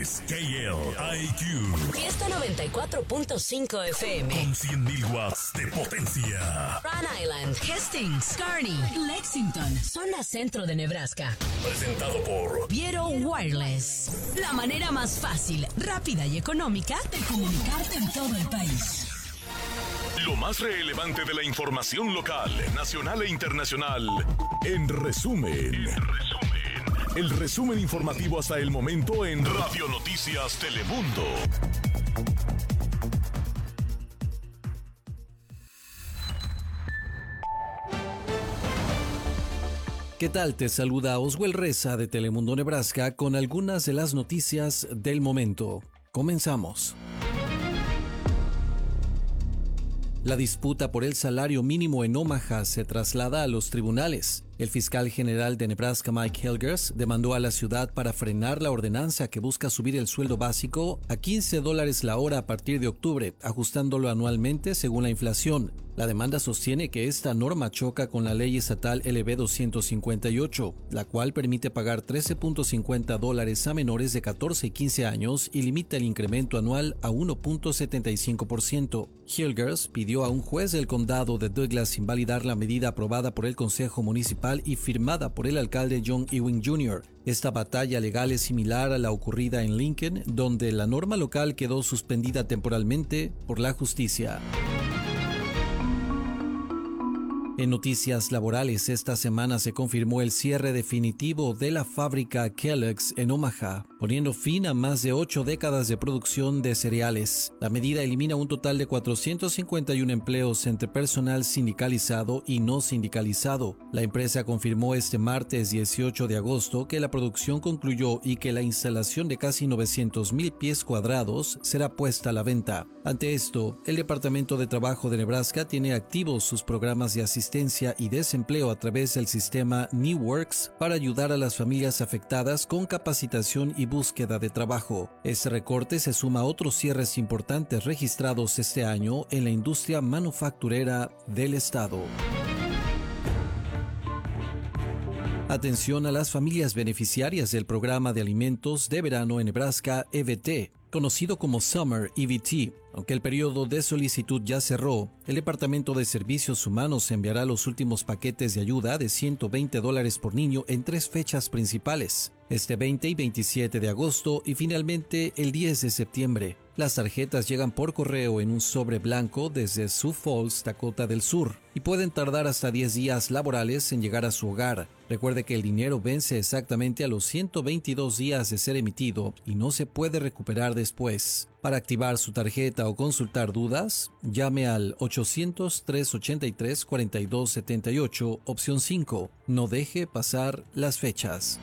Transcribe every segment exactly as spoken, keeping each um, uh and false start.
es K L I Q. Fiesta noventa y cuatro punto cinco F M. Con cien mil watts de potencia. Rhode Island, Hastings, Kearney, Lexington, zona centro de Nebraska. Presentado por Viero Wireless. La manera más fácil, rápida y económica de comunicarte en todo el país. Lo más relevante de la información local, nacional e internacional. En resumen. En resumen. El resumen informativo hasta el momento en Radio Noticias Telemundo. ¿Qué tal? Te saluda Oswell Reza de Telemundo Nebraska con algunas de las noticias del momento. Comenzamos. La disputa por el salario mínimo en Omaha se traslada a los tribunales. El fiscal general de Nebraska, Mike Helgers, demandó a la ciudad para frenar la ordenanza que busca subir el sueldo básico a quince dólares la hora a partir de octubre, ajustándolo anualmente según la inflación. La demanda sostiene que esta norma choca con la ley estatal L B doscientos cincuenta y ocho, la cual permite pagar trece punto cincuenta dólares a menores de catorce y quince años y limita el incremento anual a uno punto setenta y cinco por ciento. Helgers pidió a un juez del condado de Douglas invalidar la medida aprobada por el Consejo Municipal y firmada por el alcalde John Ewing junior Esta batalla legal es similar a la ocurrida en Lincoln, donde la norma local quedó suspendida temporalmente por la justicia. En noticias laborales, esta semana se confirmó el cierre definitivo de la fábrica Kellogg's en Omaha, poniendo fin a más de ocho décadas de producción de cereales. La medida elimina un total de cuatrocientos cincuenta y uno empleos entre personal sindicalizado y no sindicalizado. La empresa confirmó este martes dieciocho de agosto que la producción concluyó y que la instalación de casi novecientos mil pies cuadrados será puesta a la venta. Ante esto, el Departamento de Trabajo de Nebraska tiene activos sus programas de asistencia y desempleo a través del sistema New Works para ayudar a las familias afectadas con capacitación y búsqueda de trabajo. Este recorte se suma a otros cierres importantes registrados este año en la industria manufacturera del estado. Atención a las familias beneficiarias del programa de alimentos de verano en Nebraska E B T, conocido como Summer E B T. Aunque el periodo de solicitud ya cerró, el Departamento de Servicios Humanos enviará los últimos paquetes de ayuda de ciento veinte dólares por niño en tres fechas principales, este veinte y veintisiete de agosto y finalmente el diez de septiembre. Las tarjetas llegan por correo en un sobre blanco desde Sioux Falls, Dakota del Sur, y pueden tardar hasta diez días laborales en llegar a su hogar. Recuerde que el dinero vence exactamente a los ciento veintidós días de ser emitido y no se puede recuperar después. Para activar su tarjeta o consultar dudas, llame al ochocientos, trescientos ochenta y tres, cuarenta y dos setenta y ocho, opción cinco. No deje pasar las fechas.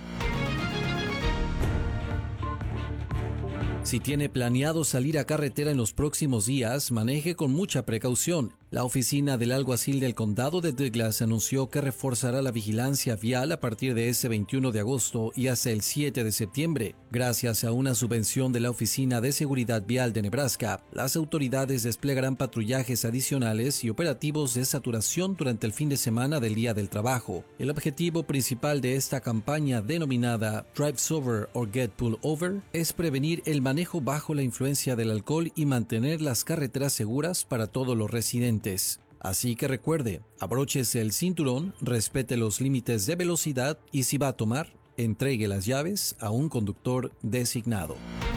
Si tiene planeado salir a carretera en los próximos días, maneje con mucha precaución. La oficina del alguacil del condado de Douglas anunció que reforzará la vigilancia vial a partir de ese veintiuno de agosto y hasta el siete de septiembre. Gracias a una subvención de la Oficina de Seguridad Vial de Nebraska, las autoridades desplegarán patrullajes adicionales y operativos de saturación durante el fin de semana del Día del Trabajo. El objetivo principal de esta campaña denominada Drive Sober or Get Pulled Over es prevenir el manejo bajo la influencia del alcohol y mantener las carreteras seguras para todos los residentes. Así que recuerde, abróchese el cinturón, respete los límites de velocidad y si va a tomar, entregue las llaves a un conductor designado.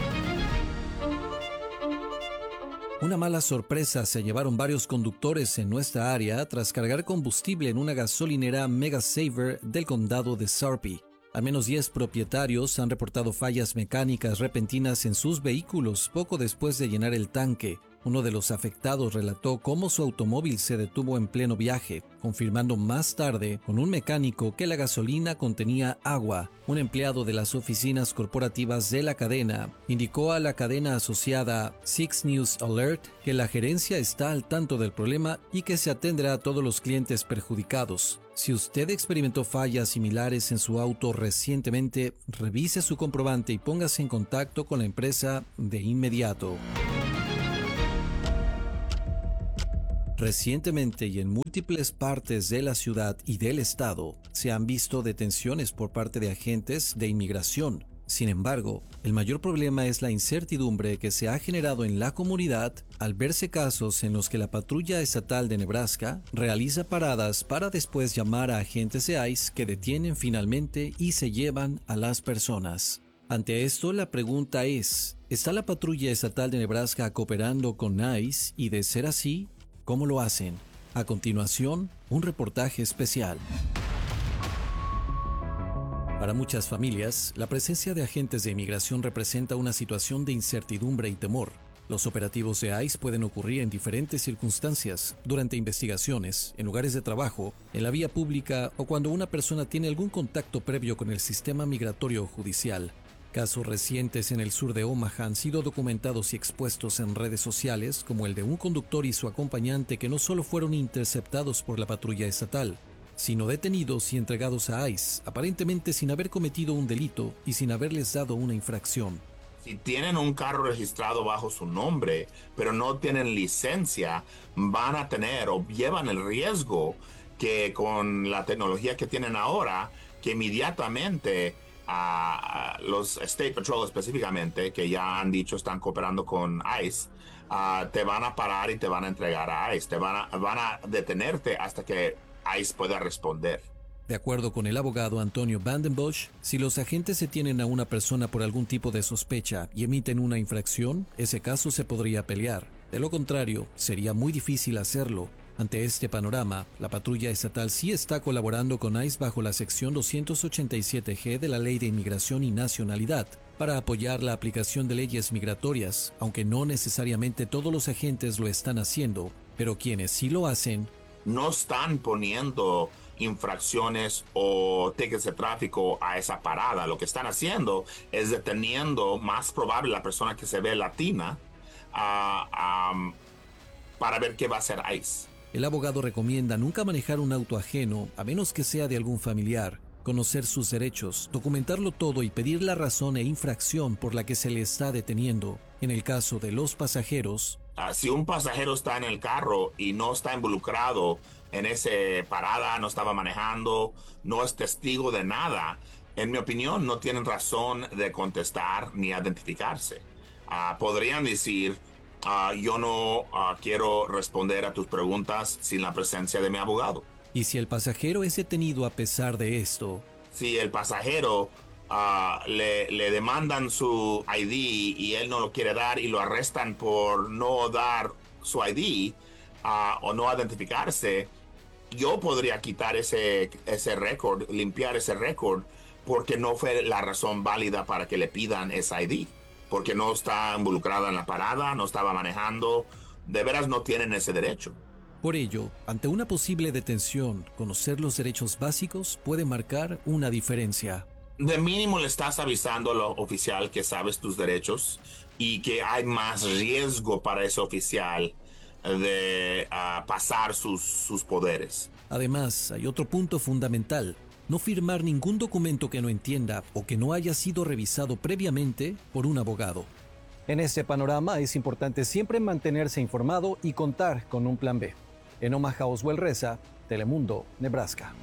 Una mala sorpresa se llevaron varios conductores en nuestra área tras cargar combustible en una gasolinera Mega Saver del condado de Sarpy. Al menos diez propietarios han reportado fallas mecánicas repentinas en sus vehículos poco después de llenar el tanque. Uno de los afectados relató cómo su automóvil se detuvo en pleno viaje, confirmando más tarde con un mecánico que la gasolina contenía agua. Un empleado de las oficinas corporativas de la cadena indicó a la cadena asociada Six News Alert que la gerencia está al tanto del problema y que se atenderá a todos los clientes perjudicados. Si usted experimentó fallas similares en su auto recientemente, revise su comprobante y póngase en contacto con la empresa de inmediato. Recientemente y en múltiples partes de la ciudad y del estado se han visto detenciones por parte de agentes de inmigración. Sin embargo, el mayor problema es la incertidumbre que se ha generado en la comunidad al verse casos en los que la patrulla estatal de Nebraska realiza paradas para después llamar a agentes de ICE que detienen finalmente y se llevan a las personas. Ante esto, la pregunta es, ¿está la patrulla estatal de Nebraska cooperando con ICE? Y de ser así, ¿cómo lo hacen? A continuación, un reportaje especial. Para muchas familias, la presencia de agentes de inmigración representa una situación de incertidumbre y temor. Los operativos de ICE pueden ocurrir en diferentes circunstancias, durante investigaciones, en lugares de trabajo, en la vía pública o cuando una persona tiene algún contacto previo con el sistema migratorio o judicial. Casos recientes en el sur de Omaha han sido documentados y expuestos en redes sociales, como el de un conductor y su acompañante que no solo fueron interceptados por la patrulla estatal, sino detenidos y entregados a ICE, aparentemente sin haber cometido un delito y sin haberles dado una infracción. Si tienen un carro registrado bajo su nombre, pero no tienen licencia, van a tener o llevan el riesgo que con la tecnología que tienen ahora, que inmediatamente uh, los State Patrol específicamente, que ya han dicho están cooperando con ICE, uh, te van a parar y te van a entregar a ICE, te van a, van a detenerte hasta que ICE pueda responder. De acuerdo con el abogado Antonio Vandenbosch, si los agentes detienen a una persona por algún tipo de sospecha y emiten una infracción, ese caso se podría pelear. De lo contrario, sería muy difícil hacerlo. Ante este panorama, la patrulla estatal sí está colaborando con ICE bajo la sección doscientos ochenta y siete G de la Ley de Inmigración y Nacionalidad para apoyar la aplicación de leyes migratorias, aunque no necesariamente todos los agentes lo están haciendo, pero quienes sí lo hacen no están poniendo infracciones o tickets de tráfico a esa parada. Lo que están haciendo es deteniendo, más probable, la persona que se ve latina uh, um, para ver qué va a hacer ICE. El abogado recomienda nunca manejar un auto ajeno, a menos que sea de algún familiar, conocer sus derechos, documentarlo todo y pedir la razón e infracción por la que se le está deteniendo. En el caso de los pasajeros, Uh, si un pasajero está en el carro y no está involucrado en esa parada, no estaba manejando, no es testigo de nada, en mi opinión no tienen razón de contestar ni identificarse. Uh, podrían decir, uh, yo no uh, quiero responder a tus preguntas sin la presencia de mi abogado. ¿Y si el pasajero es detenido a pesar de esto? Si el pasajero Uh, le, le demandan su I D y él no lo quiere dar y lo arrestan por no dar su I D uh, o no identificarse, yo podría quitar ese, ese récord, limpiar ese récord, porque no fue la razón válida para que le pidan ese I D, porque no está involucrada en la parada, no estaba manejando, de veras no tienen ese derecho. Por ello, ante una posible detención, conocer los derechos básicos puede marcar una diferencia. De mínimo le estás avisando al oficial que sabes tus derechos y que hay más riesgo para ese oficial de uh, pasar sus, sus poderes. Además, hay otro punto fundamental: no firmar ningún documento que no entienda o que no haya sido revisado previamente por un abogado. En este panorama es importante siempre mantenerse informado y contar con un plan B. En Omaha, Oswald Reza, Telemundo, Nebraska.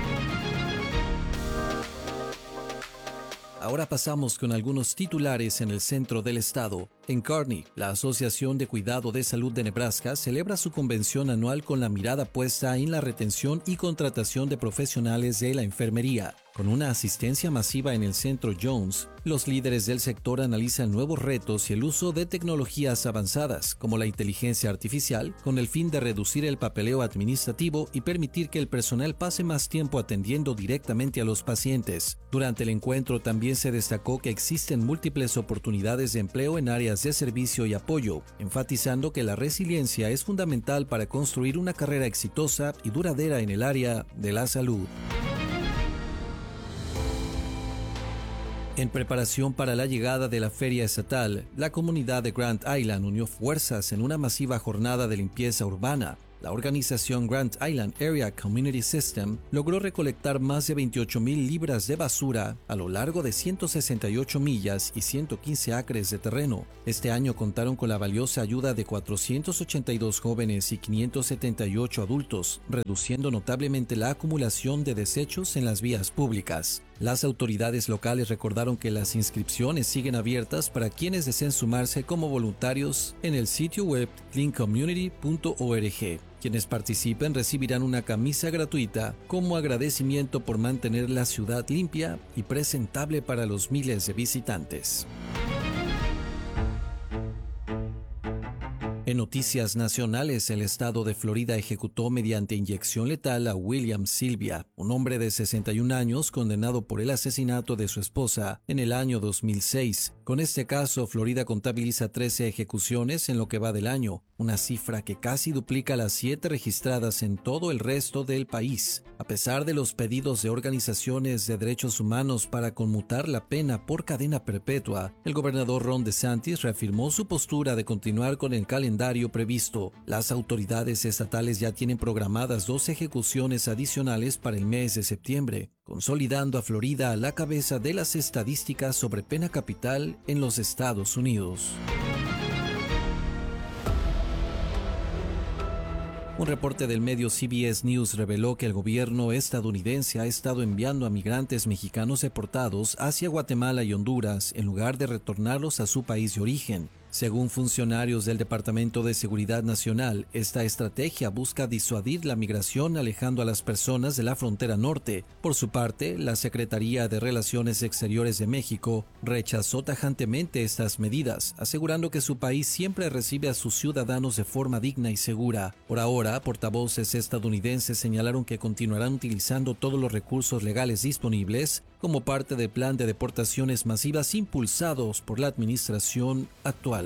Ahora pasamos con algunos titulares en el centro del estado. En Kearney, la Asociación de Cuidado de Salud de Nebraska celebra su convención anual con la mirada puesta en la retención y contratación de profesionales de la enfermería. Con una asistencia masiva en el Centro Jones, los líderes del sector analizan nuevos retos y el uso de tecnologías avanzadas, como la inteligencia artificial, con el fin de reducir el papeleo administrativo y permitir que el personal pase más tiempo atendiendo directamente a los pacientes. Durante el encuentro también se destacó que existen múltiples oportunidades de empleo en áreas de servicio y apoyo, enfatizando que la resiliencia es fundamental para construir una carrera exitosa y duradera en el área de la salud. En preparación para la llegada de la feria estatal, la comunidad de Grand Island unió fuerzas en una masiva jornada de limpieza urbana. La organización Grand Island Area Community System logró recolectar más de veintiocho mil libras de basura a lo largo de ciento sesenta y ocho millas y ciento quince acres de terreno. Este año contaron con la valiosa ayuda de cuatrocientos ochenta y dos jóvenes y quinientos setenta y ocho adultos, reduciendo notablemente la acumulación de desechos en las vías públicas. Las autoridades locales recordaron que las inscripciones siguen abiertas para quienes deseen sumarse como voluntarios en el sitio web clean community punto org. Quienes participen recibirán una camisa gratuita como agradecimiento por mantener la ciudad limpia y presentable para los miles de visitantes. En noticias nacionales, el estado de Florida ejecutó mediante inyección letal a William Sylvia, un hombre de sesenta y un años condenado por el asesinato de su esposa en el año dos mil seis. Con este caso, Florida contabiliza trece ejecuciones en lo que va del año, una cifra que casi duplica las siete registradas en todo el resto del país. A pesar de los pedidos de organizaciones de derechos humanos para conmutar la pena por cadena perpetua, el gobernador Ron DeSantis reafirmó su postura de continuar con el calendario previsto. Las autoridades estatales ya tienen programadas dos ejecuciones adicionales para el mes de septiembre, consolidando a Florida a la cabeza de las estadísticas sobre pena capital en los Estados Unidos. Un reporte del medio C B S News reveló que el gobierno estadounidense ha estado enviando a migrantes mexicanos deportados hacia Guatemala y Honduras en lugar de retornarlos a su país de origen. Según funcionarios del Departamento de Seguridad Nacional, esta estrategia busca disuadir la migración alejando a las personas de la frontera norte. Por su parte, la Secretaría de Relaciones Exteriores de México rechazó tajantemente estas medidas, asegurando que su país siempre recibe a sus ciudadanos de forma digna y segura. Por ahora, portavoces estadounidenses señalaron que continuarán utilizando todos los recursos legales disponibles como parte del plan de deportaciones masivas impulsados por la administración actual.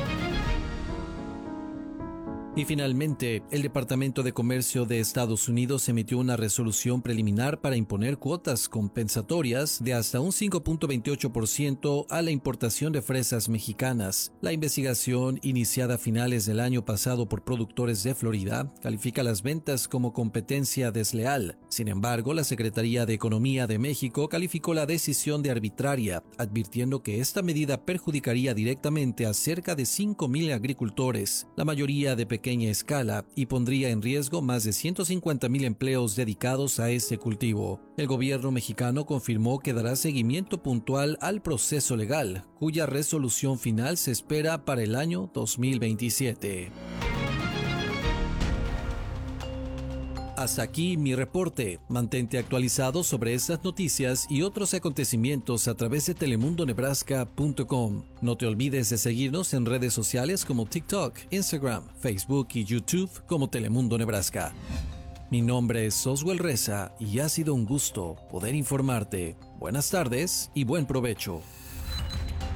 Y finalmente, el Departamento de Comercio de Estados Unidos emitió una resolución preliminar para imponer cuotas compensatorias de hasta un cinco punto veintiocho por ciento a la importación de fresas mexicanas. La investigación, iniciada a finales del año pasado por productores de Florida, califica las ventas como competencia desleal. Sin embargo, la Secretaría de Economía de México calificó la decisión de arbitraria, advirtiendo que esta medida perjudicaría directamente a cerca de cinco mil agricultores, la mayoría de pequeña escala, y pondría en riesgo más de ciento cincuenta mil empleos dedicados a este cultivo. El gobierno mexicano confirmó que dará seguimiento puntual al proceso legal, cuya resolución final se espera para el año dos mil veintisiete. Hasta aquí mi reporte. Mantente actualizado sobre estas noticias y otros acontecimientos a través de telemundo nebraska punto com. No te olvides de seguirnos en redes sociales como TikTok, Instagram, Facebook y YouTube como Telemundo Nebraska. Mi nombre es Oswald Reza y ha sido un gusto poder informarte. Buenas tardes y buen provecho.